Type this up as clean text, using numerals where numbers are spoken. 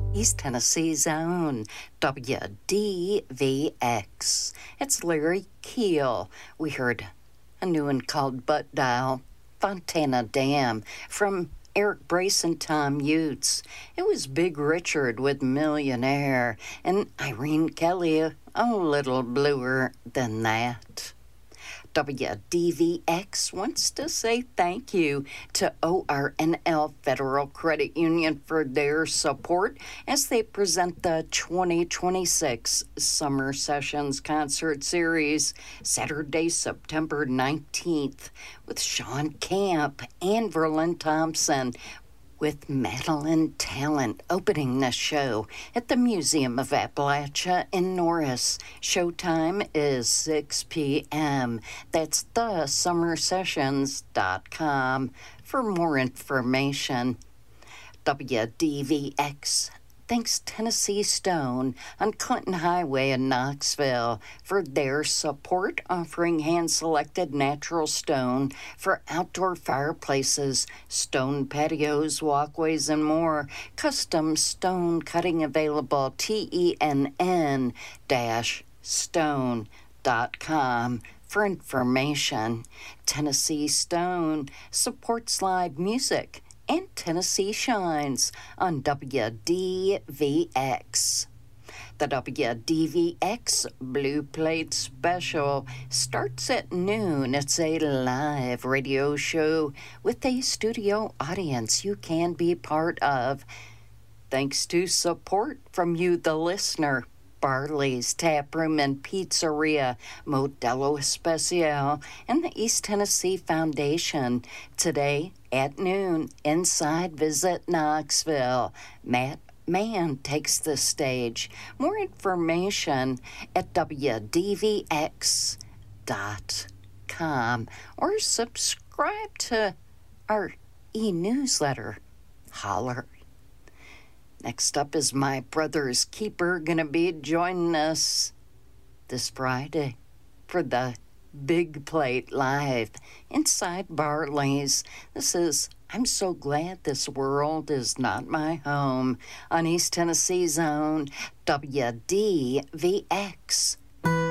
East Tennessee's own WDVX. It's Larry Keel. We heard a new one called Butt Dial, Fontana Dam, from Eric Brace and Tom Utes. It was Big Richard with Millionaire, and Irene Kelly, a little bluer than that. WDVX wants to say thank you to ORNL Federal Credit Union for their support as they present the 2026 Summer Sessions Concert Series Saturday, September 19th with Sean Camp and Verlin Thompson, with Madeline Talent opening the show at the Museum of Appalachia in Norris. Showtime is 6 p.m. That's thesummersessions.com for more information. WDVX thanks Tennessee Stone on Clinton Highway in Knoxville for their support, offering hand-selected natural stone for outdoor fireplaces, stone patios, walkways, and more. Custom stone cutting available, TENN-stone.com for information. Tennessee Stone supports live music and Tennessee Shines on WDVX. The WDVX Blue Plate Special starts at noon. It's a live radio show with a studio audience you can be part of. Thanks to support from you, the listener. Barley's Tap Room and Pizzeria, Modelo Especial, and the East Tennessee Foundation. Today at noon, inside Visit Knoxville. Matt Mann takes the stage. More information at WDVX.com or subscribe to our e-newsletter. Holler. Next up is My Brother's Keeper, going to be joining us this Friday for the Big Plate Live inside Barley's. This is I'm So Glad This World Is Not My Home on East Tennessee's own WDVX.